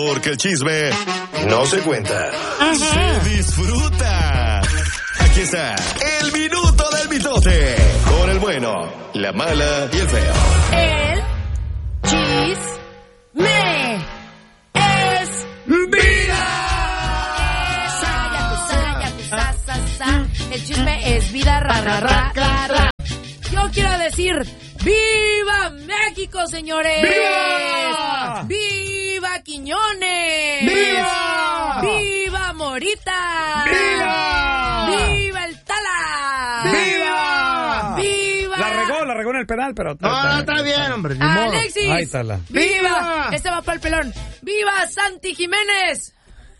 Porque el chisme no se cuenta, se disfruta. Aquí está el minuto del mitote. Con el bueno, la mala y el feo. El chisme es vida. El chisme es vida, ra. Yo quiero decir, ¡viva México, señores! ¡Viva! ¡Viva Quiñones! ¡Viva! ¡Viva Morita! ¡Viva! ¡Viva el Tala! ¡Viva! ¡Viva! La regó en el penal, pero... No, está bien, hombre. Ni modo. ¡Alexis! Ahí está la... ¡Viva! Este va para el pelón. ¡Viva Santi Jiménez!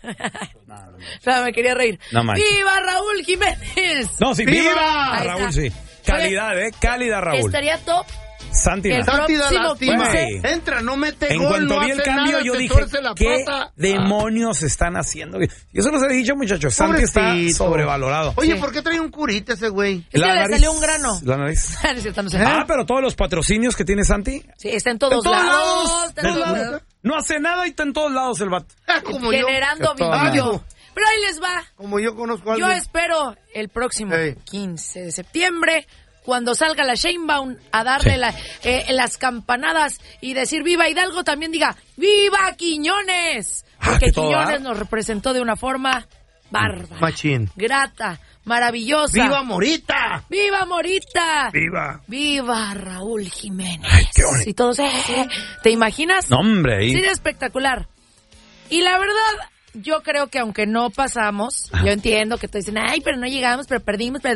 No, me quería reír. No manches. ¡Viva Raúl Jiménez! No, sí, ¡Viva! ¡viva! Ahí Raúl, está. sí. Calidad, cálida, Raúl. Estaría top. Santi, El no. Santi da próximo lástima. 15. Entra, no mete En gol, cuanto no vi el hace cambio, nada, yo te dije, tuerce la ¿qué pata. demonios están haciendo? Yo se los he dicho, muchachos. Santi está Pobrecito. sobrevalorado. Oye, Sí. ¿por qué trae un curita ese güey? Es que le salió un grano. La nariz. No es cierto, no sé. Ah, pero todos los patrocinios que tiene Santi. Sí, está en todos lados. Está en todos lados. No hace nada y está en todos lados el vato. Como Generando yo. video. Pero ahí les va. Como yo conozco a Yo alguien. espero el próximo Ey. 15 de septiembre, cuando salga la Sheinbaum a darle las campanadas y decir viva Hidalgo, también diga viva Quiñones. Porque que todo Quiñones dar. nos representó de una forma bárbara, Machín. grata, maravillosa. ¡Viva Morita! ¡Viva Morita! ¡Viva! ¡Viva Raúl Jiménez! Ay, qué bonito. Y todos, ¿te imaginas? No, hombre, ahí. Sería espectacular. Y la verdad, yo creo que aunque no pasamos, yo entiendo que te dicen, ay, pero no llegamos, pero perdimos, pero...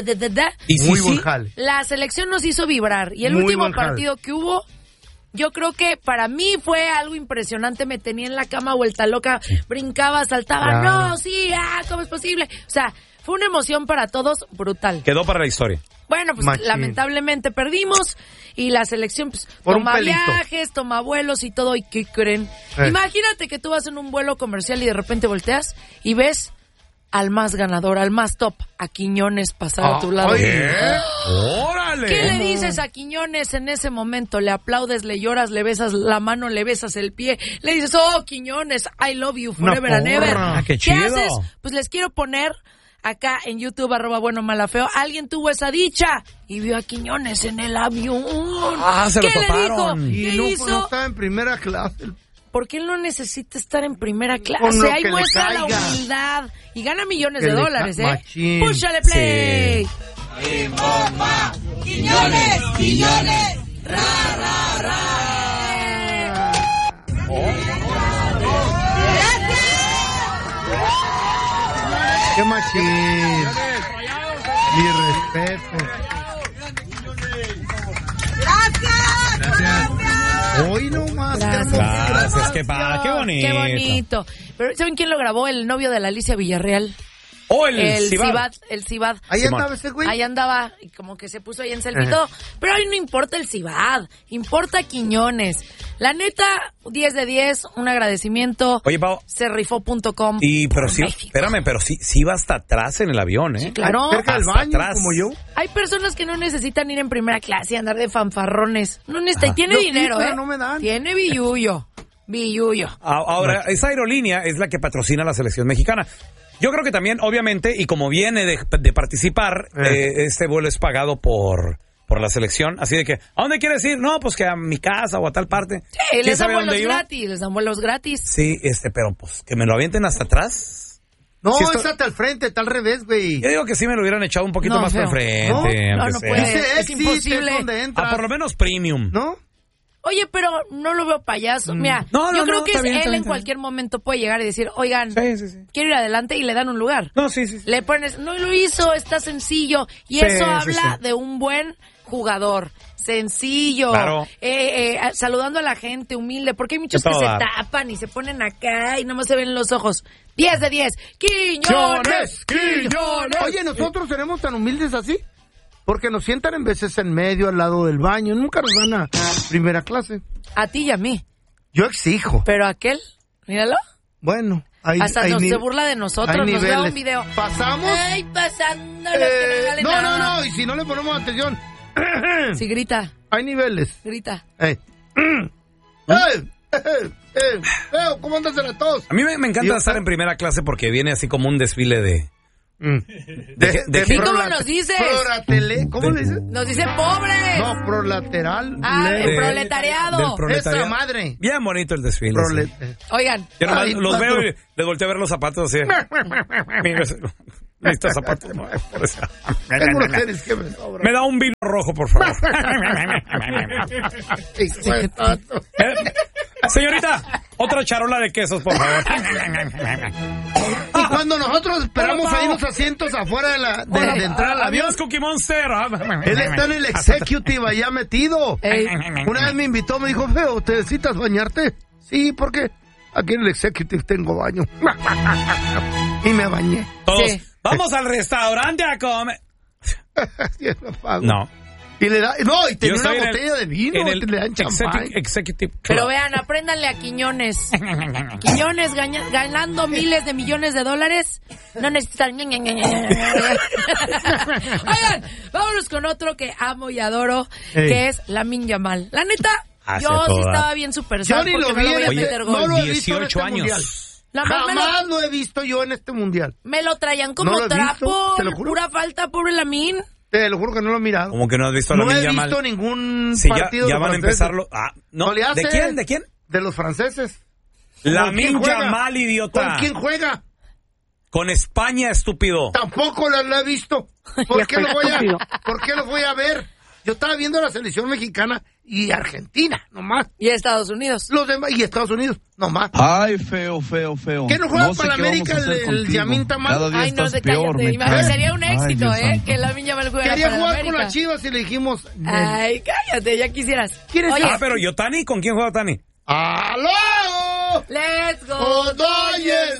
Y sí, Muy sí. buen jale. La selección nos hizo vibrar. Y el Muy último buen jale. partido que hubo, yo creo que para mí fue algo impresionante. Me tenía en la cama vuelta loca, brincaba, saltaba. Claro. No, sí, ¿cómo es posible? O sea, fue una emoción para todos brutal. Quedó para la historia. Bueno, pues Machín. lamentablemente perdimos y la selección pues, Por un toma pelito. viajes, toma vuelos y todo. ¿Y qué creen? Imagínate que tú vas en un vuelo comercial y de repente volteas y ves al más ganador, al más top, a Quiñones pasar a tu lado. Oye. ¡Órale! ¿Qué le dices a Quiñones en ese momento? Le aplaudes, le lloras, le besas la mano, le besas el pie, le dices, oh, Quiñones, I love you forever Una and ever. porra. ¡Qué chido! haces? Pues les quiero poner acá en YouTube, @buenomala_feo. Alguien tuvo esa dicha y vio a Quiñones en el avión. Ah, se lo ¿Qué le toparon. dijo? Y ¿Qué no, hizo? no estaba en primera clase. Porque él no necesita estar en primera Con clase. lo Ahí que le muestra la caiga. humildad. Y gana millones Que de le dólares, machín. ¡Púchale play! Sí. ¡Qué machín! Mi respeto. Hoy nomás. Gracias. Gracias, qué padre, qué bonito. ¡Qué bonito! Pero ¿saben quién lo grabó? El novio de la Alicia Villarreal. Oh, el Cibad. Cibad. El Cibad. Ahí Simón. andaba ese güey. Ahí andaba, y como que se puso ahí en selfie y todo. Pero ahí no importa el Cibad, importa Quiñones. La neta, 10 de 10, un agradecimiento. Oye, Pau, Cerrifo.com. pero sí, México. espérame, pero sí va hasta atrás en el avión, ¿eh? Sí, claro. Cerca del Hasta baño, atrás. como yo. Hay personas que no necesitan ir en primera clase y andar de fanfarrones. No necesita, y tiene Yo dinero, sí, pero ¿eh? no me dan. Tiene billuyo. Billuyo. Ahora, esa aerolínea es la que patrocina a la selección mexicana. Yo creo que también, obviamente, y como viene de participar, este vuelo es pagado por la selección. Así de que, ¿a dónde quieres ir? No, pues que a mi casa o a tal parte. Sí, ¿Quién les dan sabe dónde vuelos iba? gratis, les dan vuelos gratis. Sí, pero pues que me lo avienten hasta atrás. No, Sí, esto- es hasta al frente, está al revés, güey. Yo digo que sí me lo hubieran echado un poquito No, más por feo. enfrente. No, aunque no sea. puede. Dice es exit, imposible. es donde entras. Por lo menos premium. ¿No? Oye, pero no lo veo payaso. Mira, No, yo creo que está bien, él está bien, en está cualquier momento puede llegar y decir, oigan, Sí. quiero ir adelante y le dan un lugar. No, sí. Le pones, no lo hizo, está sencillo. Y Sí, eso sí, habla sí. de un buen jugador. Sencillo. Claro. Saludando a la gente, humilde. Porque hay muchos De que se todo dar. tapan y se ponen acá y nomás se ven los ojos. 10 de 10. ¡Quiñones! ¡Quiñones! Oye, nosotros seremos tan humildes así. Porque nos sientan en veces en medio, al lado del baño. Nunca nos van a primera clase. A ti y a mí. Yo exijo. Pero aquel, míralo. Bueno, hay Hasta se burla de nosotros, hay nos da niveles. un video. ¿Pasamos? Ay, pasando los que no salen nada. No, y si no le ponemos atención. Sí, grita, Hay niveles. grita. Feo, ¿cómo andas de la tos? A mí me encanta estar en primera clase porque viene así como un desfile de... ¿Y cómo nos dices? ¿Cómo le dices? Nos dice pobres. No, prolateral. El proletariado. Del proletariado. Esa madre. Bien bonito el desfile. Sí. Oigan. Yo nomás los veo y les volteo a ver los zapatos así. Necesito zapatos. Tengo unos tenis que me sobran. Me da un vino rojo, por favor. Señorita, otra charola de quesos, por favor. Y cuando nosotros esperamos ahí los asientos afuera de entrar al avión, Cookie Monster. él está en el executive allá metido. Una vez me invitó, me dijo, Feo, ¿te necesitas bañarte? Sí, ¿por qué? Aquí en el executive tengo baño. Y me bañé. Todos, Sí. vamos al restaurante a comer. No. Y le da, no, y tenía Yo una soy botella de vino, en el le dan champán. executive club. Pero vean, apréndanle a Quiñones. Quiñones ganando miles de millones de dólares. No necesitan... Oigan, vámonos con otro que amo y adoro, que es Lamine Yamal. La neta, yo sí estaba bien super Yo sad ni porque lo no vi lo voy a en meter este, gol. no lo he visto en 18 este años. mundial. Jamás lo he visto yo en este mundial. Me lo traían como No lo he visto, trapo. te lo juro. Pura falta, pobre Lamine. Te lo juro que no lo he mirado. Como que no has visto a No Lamine he Yamal. visto ningún Sí, partido ya de van a franceses. empezarlo. No. No le hace. ¿De quién? ¿De quién? De los franceses. Lamine ¿Con quién juega? Yamal, idiota. ¿Con quién juega? Con España, estúpido. Tampoco lo he visto. ¿Por qué lo voy a ver? Yo estaba viendo la selección mexicana y Argentina, nomás. Y Estados Unidos. Los demás, y Estados Unidos, nomás. Ay, feo. ¿Qué no juega sé para qué América vamos a hacer el contigo. Llamin Tamal? Cada día Ay, no, estás cállate. peor, me Imagínate, cae. sería un Ay, éxito, Dios santo. que Lamine Yamal juega Quería para jugar América. con las Chivas y le dijimos... Ay, cállate, ya quisieras. ¿Quieres Oye, Pero Yotani, ¿con quién juega Tani? ¡Aló! let's go, ¡Oh, Dodgers!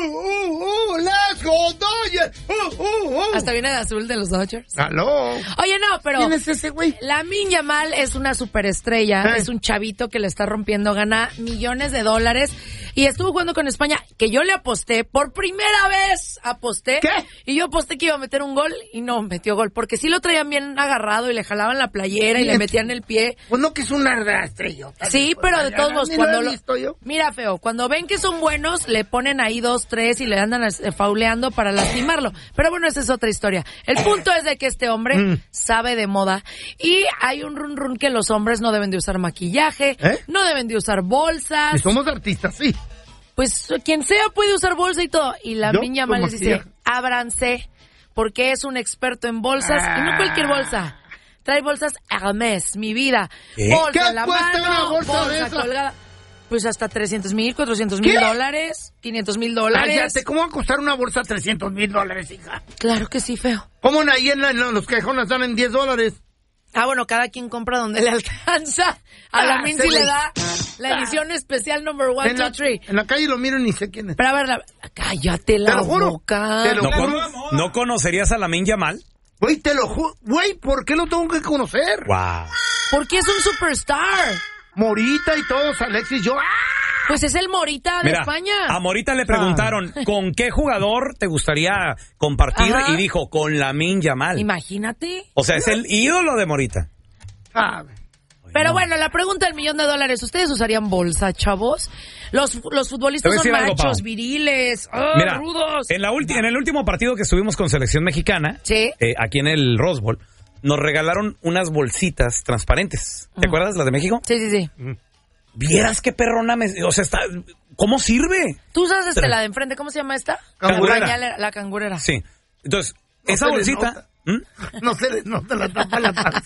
¡Let's go, Dodgers! Hasta viene de azul de los Dodgers. ¡Aló! Oye, no, pero ¿Quién es ese güey? Lamine Yamal es una superestrella, es un chavito que le está rompiendo, gana millones de dólares y estuvo jugando con España, que yo le aposté, por primera vez aposté. ¿Qué? Y yo aposté que iba a meter un gol y no metió gol, porque sí lo traían bien agarrado y le jalaban la playera y le metían el pie. Pues no, que es una estrellota. Sí, pero de todos modos, Ni cuando lo he visto yo. Mira, Feo, cuando ven que son buenos, le ponen ahí 2, 3 y le andan fauleando para lastimarlo. Pero bueno, esa es otra historia. El punto es de que este hombre sabe de moda y hay un run que los hombres no deben de usar maquillaje, no deben de usar bolsas. Si somos artistas, sí. Pues quien sea puede usar bolsa y todo. Y la Yo, niña con mal dice, maquillaje. ábranse, porque es un experto en bolsas y no cualquier bolsa. Trae bolsas Hermès, mi vida. ¿Qué? Bolsa ¿Qué en la cuesta mano, una bolsa de esa? colgada. Pues hasta 300,000, 400,000 ¿Qué? dólares, 500,000 dólares. Cállate, ¿cómo va a costar una bolsa $300,000, hija? Claro que sí, Feo. ¿Cómo ahí en los cajones están en $10? Ah, bueno, cada quien compra donde le alcanza. A la Min sí le da la edición especial number 1, 2, 3. En la calle lo miro y ni sé quién es. Pero a ver, cállate la Te lo juro, boca. te lo juro. ¿No conocerías a Lamine Yamal? Güey, te lo juro. Güey, ¿por qué lo tengo que conocer? Wow. Porque es un superstar. Morita y todos, Alexis, yo... ¡ah! Pues es el Morita de Mira, España. a Morita le preguntaron, ¿con qué jugador te gustaría compartir? Ajá. Y dijo, con Lamine Yamal. Imagínate. O sea, es el ídolo de Morita. Pero bueno, la pregunta del $1,000,000. ¿Ustedes usarían bolsa, chavos? Los futbolistas Te voy a son decir algo, machos, Pau. viriles, Mira, rudos. en el último partido que estuvimos con Selección Mexicana, Sí. aquí en el Rose Bowl, nos regalaron unas bolsitas transparentes. ¿Te acuerdas, las de México? Sí, sí, sí. Vieras qué perrona o sea, está... ¿Cómo sirve? ¿Tú usas la de enfrente? ¿Cómo se llama esta? Cangurera. La cangurera. Sí. Entonces, No esa se le bolsita... nota. ¿Mm? No se la tapa la taza.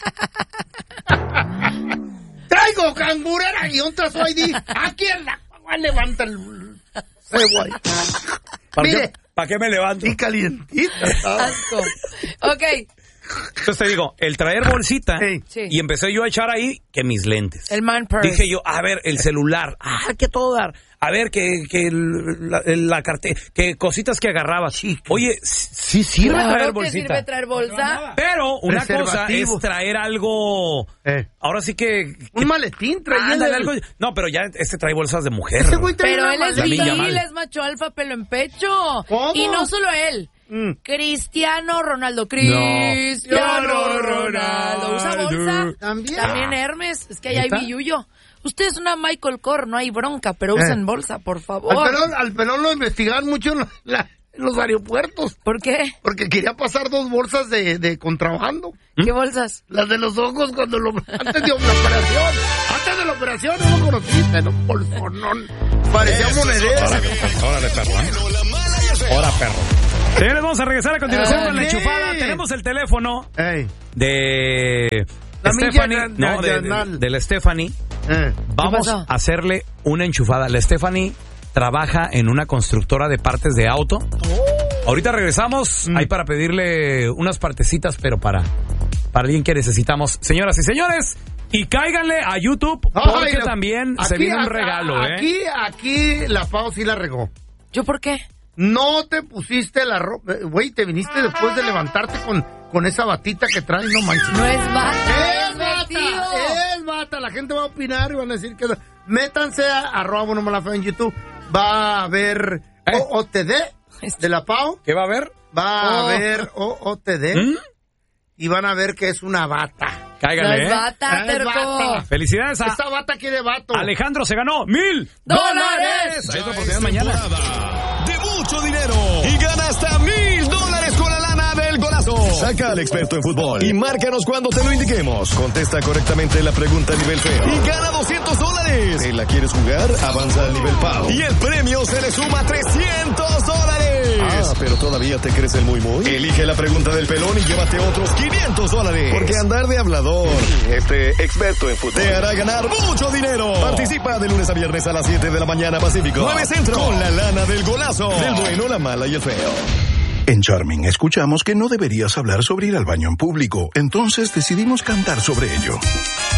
Traigo cangurera y un trazo ID. Aquí en la... Levanta el cebo ahí. Mire. ¿Para qué me levanto? Y calientita. Asco. Ok. Entonces te digo, el traer bolsita, Sí. y empecé yo a echar ahí que mis lentes. El man purse. Dije yo, a ver, el celular, que todo dar. A ver, que la cartera, que cositas que agarraba. Oye, sí sirve Claro traer que bolsita. sirve traer bolsa. Pero una cosa Preservativo. es traer algo. Ahora sí que. Un maletín trayendo. Ándale, algo. No, pero ya trae bolsas de mujer. Ese güey trae Pero una él es maleta. Lamine viril, Yamal. es macho alfa, pelo en pecho. ¿Cómo? Y no solo él. Cristiano Ronaldo. Cristiano Cristiano Ronaldo. ¿Usa bolsa? También. También Hermes. Es que allá hay ¿Neta? billuyo. Usted es una Michael Kors, no hay bronca, pero usen bolsa, por favor. Al pelón lo investigaban mucho en los aeropuertos. ¿Por qué? Porque quería pasar 2 bolsas de contrabando. ¿Qué bolsas? Las de los ojos antes de la operación. Antes de la operación no lo conociste, no, bolsonón. Parecía monedero. Órale, perro. Ahora, perro. Señores, vamos a regresar a continuación con la enchufada. Tenemos el teléfono de la Stephanie. De la Stephanie. Vamos a hacerle una enchufada. La Stephanie trabaja en una constructora de partes de auto. Ahorita regresamos. Hay para pedirle unas partecitas, pero para alguien que necesitamos. Señoras y señores, y cáiganle a YouTube porque también se viene un regalo. Aquí la Pau sí la regó. ¿Yo por qué? No te pusiste la ropa. Güey, te viniste después de levantarte con esa batita que traes, no manches. No es bata. Es bata. La gente va a opinar y van a decir que... Métanse a @buenomalafeo en YouTube. Va a haber OOTD de la Pau. ¿Qué va a haber? Va a haber OOTD. Y van a ver que es una bata. Cáigale, no es bata, terco. Felicidades a... Esta bata quiere vato. Alejandro se ganó $1,000. Hay otra oportunidad mañana. De mucho dinero. Y gana hasta $1,000 con la lana del golazo. Saca al experto en fútbol y márcanos cuando te lo indiquemos. Contesta correctamente la pregunta a nivel feo y gana $200. ¿Te la quieres jugar? Avanza al nivel Pau. Y el premio se le suma $300. Ah, pero todavía te crees el muy. Elige la pregunta del pelón y llévate otros $500. Porque andar de hablador, experto en fútbol, te hará ganar mucho dinero. Participa de lunes a viernes a las 7 de la mañana Pacífico. 9 Centro. Con la lana del golazo. Del bueno, la mala y el feo. En Charming escuchamos que no deberías hablar sobre ir al baño en público, entonces decidimos cantar sobre ello.